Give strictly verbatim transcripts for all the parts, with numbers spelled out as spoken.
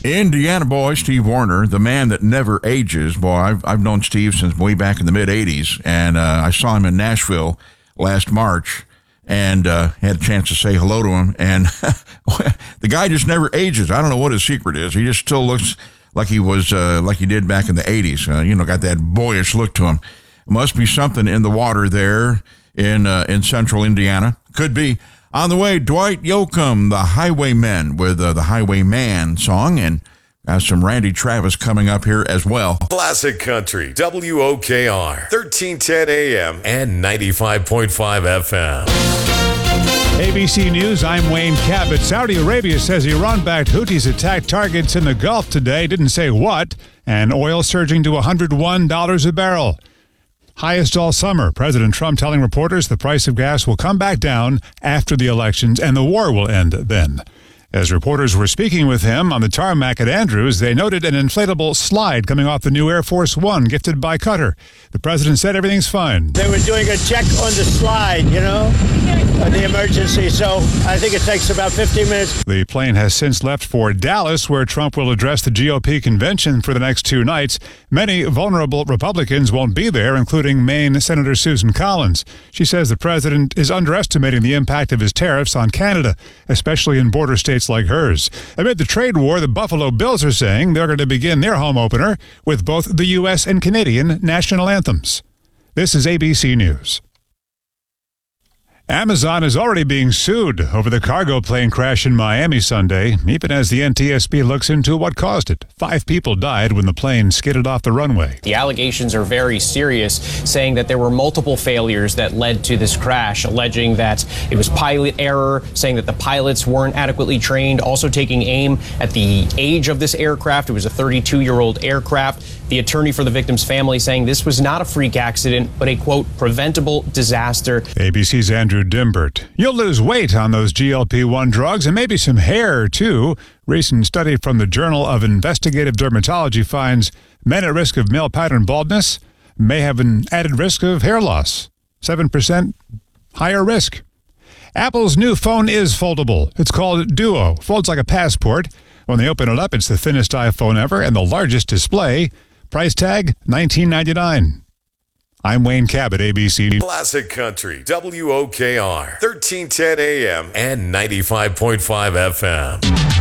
Indiana boy Steve Wariner, the man that never ages. Boy, I've, I've known Steve since way back in the mid-eighties, and uh, I saw him in Nashville last March and uh, had a chance to say hello to him. And the guy just never ages. I don't know what his secret is. He just still looks like he was uh, like he did back in the eighties. Uh, you know, got that boyish look to him. Must be something in the water there in uh, in central Indiana. Could be. On the way, Dwight Yoakam, the Highwaymen, with uh, the Highwayman song, and got some Randy Travis coming up here as well. Classic Country, W O K R, thirteen ten A M and ninety-five point five F M. A B C News, I'm Wayne Cabot. Saudi Arabia says Iran-backed Houthis attacked targets in the Gulf today. Didn't say what. And oil surging to one hundred one dollars a barrel. Highest all summer. President Trump telling reporters the price of gas will come back down after the elections and the war will end then. As reporters were speaking with him on the tarmac at Andrews, they noted an inflatable slide coming off the new Air Force One gifted by Qatar. The president said everything's fine. They were doing a check on the slide, you know, on the emergency, so I think it takes about fifteen minutes. The plane has since left for Dallas, where Trump will address the G O P convention for the next two nights. Many vulnerable Republicans won't be there, including Maine Senator Susan Collins. She says the president is underestimating the impact of his tariffs on Canada, especially in border states like hers. Amid the trade war, the Buffalo Bills are saying they're going to begin their home opener with both the U S and Canadian national anthems. This is A B C News. Amazon is already being sued over the cargo plane crash in Miami Sunday, even as the N T S B looks into what caused it. Five people died when the plane skidded off the runway. The allegations are very serious, saying that there were multiple failures that led to this crash, alleging that it was pilot error, saying that the pilots weren't adequately trained, also taking aim at the age of this aircraft. It was a thirty-two-year-old aircraft. The attorney for the victim's family saying this was not a freak accident, but a, quote, preventable disaster. A B C's Andrew Dimbert. You'll lose weight on those G L P one drugs and maybe some hair, too. Recent study from the Journal of Investigative Dermatology finds men at risk of male pattern baldness may have an added risk of hair loss. seven percent higher risk. Apple's new phone is foldable. It's called Duo. Folds like a passport. When they open it up, it's the thinnest iPhone ever and the largest display. Price tag, nineteen ninety-nine dollars. I'm Wayne Cabot, A B C. Classic Country, W O K R, thirteen ten A M and ninety-five point five F M.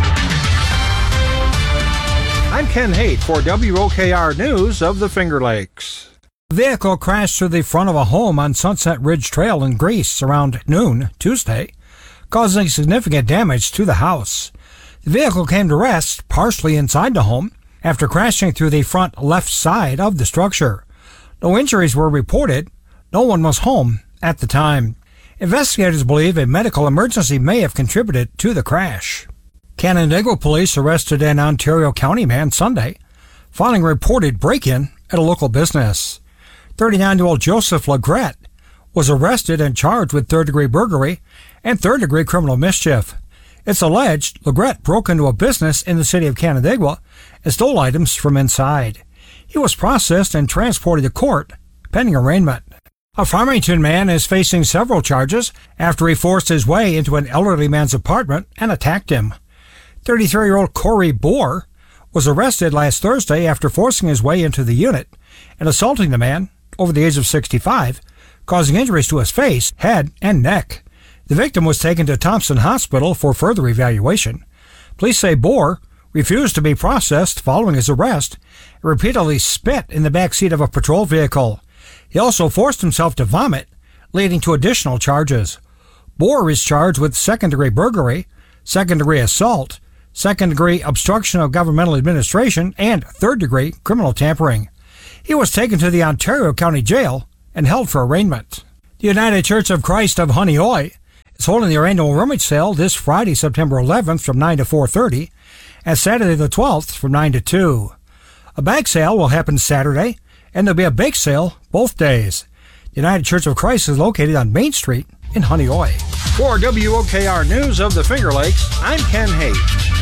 I'm Ken Haight for W O K R News of the Finger Lakes. A vehicle crashed through the front of a home on Sunset Ridge Trail in Greece around noon Tuesday, causing significant damage to the house. The vehicle came to rest partially inside the home after crashing through the front left side of the structure. No injuries were reported. No one was home at the time. Investigators believe a medical emergency may have contributed to the crash. Canandaigua police arrested an Ontario County man Sunday following a reported break-in at a local business. thirty-nine-year-old Joseph Legrette was arrested and charged with third-degree burglary and third-degree criminal mischief. It's alleged Legrette broke into a business in the city of Canandaigua and stole items from inside. He was processed and transported to court, pending arraignment. A Farmington man is facing several charges after he forced his way into an elderly man's apartment and attacked him. thirty-three-year-old Corey Bohr was arrested last Thursday after forcing his way into the unit and assaulting the man over the age of sixty-five, causing injuries to his face, head, and neck. The victim was taken to Thompson Hospital for further evaluation. Police say Bohr refused to be processed following his arrest and repeatedly spit in the back seat of a patrol vehicle. He also forced himself to vomit, leading to additional charges. Bohr is charged with second-degree burglary, second-degree assault, second-degree obstruction of governmental administration, and third-degree criminal tampering. He was taken to the Ontario County Jail and held for arraignment. The United Church of Christ of Honeoye is holding their annual rummage sale this Friday, September eleventh from nine to four thirty, and Saturday the twelfth from nine to two. A bag sale will happen Saturday, and there'll be a bake sale both days. The United Church of Christ is located on Main Street in Honeoye. For W O K R News of the Finger Lakes, I'm Ken Haight.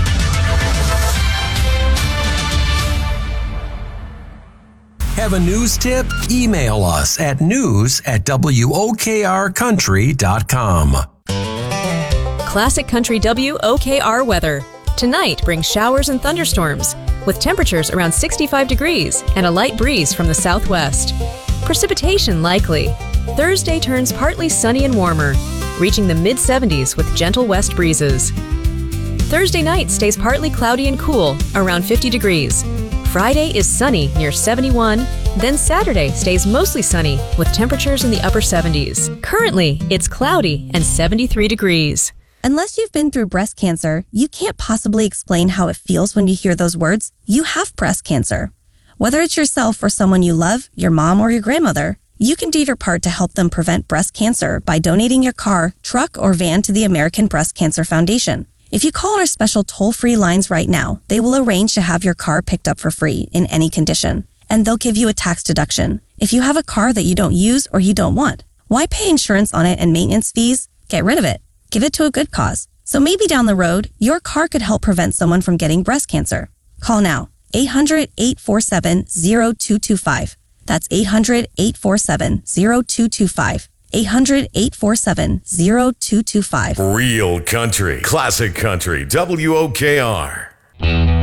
Have a news tip? Email us at news at W O K R country dot com. Classic Country W O K R weather. Tonight brings showers and thunderstorms, with temperatures around sixty-five degrees and a light breeze from the southwest. Precipitation likely. Thursday turns partly sunny and warmer, reaching the mid seventies with gentle west breezes. Thursday night stays partly cloudy and cool, around fifty degrees. Friday is sunny near seventy-one, then Saturday stays mostly sunny with temperatures in the upper seventies. Currently, it's cloudy and seventy-three degrees. Unless you've been through breast cancer, you can't possibly explain how it feels when you hear those words. You have breast cancer. Whether it's yourself or someone you love, your mom or your grandmother, you can do your part to help them prevent breast cancer by donating your car, truck, or van to the American Breast Cancer Foundation. If you call our special toll-free lines right now, they will arrange to have your car picked up for free in any condition, and they'll give you a tax deduction. If you have a car that you don't use or you don't want, why pay insurance on it and maintenance fees? Get rid of it. Give it to a good cause. So maybe down the road, your car could help prevent someone from getting breast cancer. Call now, eight hundred, eight four seven, zero two two five. That's eight hundred, eight four seven, zero two two five. eight hundred, eight four seven, zero two two five. Real country, classic country, W O K R.